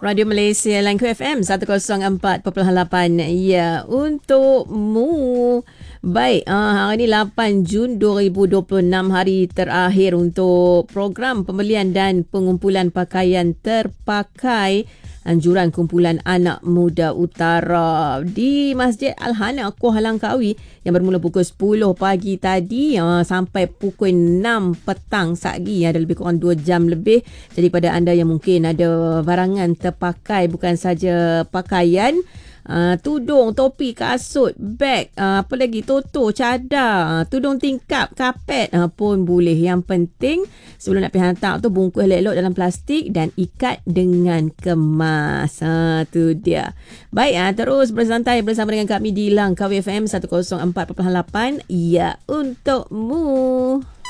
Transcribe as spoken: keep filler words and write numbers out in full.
Radio Malaysia Langku F M seratus empat perpuluhan lapan. Ya, untukmu. Baik, uh, hari ini lapan Jun dua ribu dua puluh enam, hari terakhir untuk program pembelian dan pengumpulan pakaian terpakai anjuran kumpulan anak muda utara di Masjid Al-Hana, Kuala Langkawi yang bermula pukul sepuluh pagi tadi uh, sampai pukul enam petang sagi. Ada lebih kurang dua jam lebih. Jadi pada anda yang mungkin ada barangan terpakai, bukan saja pakaian, Uh, tudung, topi, kasut, beg, uh, apa lagi, toto, cadar, uh, tudung tingkap, kapet uh, pun boleh. Yang penting sebelum nak pergi hantar tu bungkus elok-elok dalam plastik dan ikat dengan kemas. Ha, tu dia. Baik, uh, terus bersantai bersama dengan kami di Langkawi F M seratus empat perpuluhan lapan. Ya, untukmu.